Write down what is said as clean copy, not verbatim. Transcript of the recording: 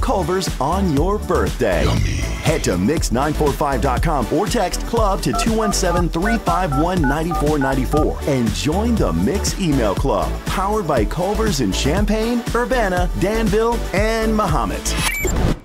Culver's on your birthday. Yummy. Head to mix945.com or text club to 217-351-9494 and join the Mix email club, powered by Culver's in Champaign, Urbana, Danville, and Mahomet.